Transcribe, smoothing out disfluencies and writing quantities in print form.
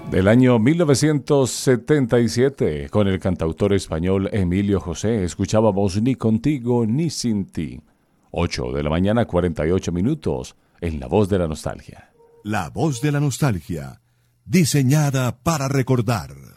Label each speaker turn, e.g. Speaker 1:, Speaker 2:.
Speaker 1: Del año 1977, con el cantautor español Emilio José, escuchábamos Ni contigo ni sin ti. 8 de la mañana, 48 minutos, en La Voz de la Nostalgia.
Speaker 2: La Voz de la Nostalgia, diseñada para recordar.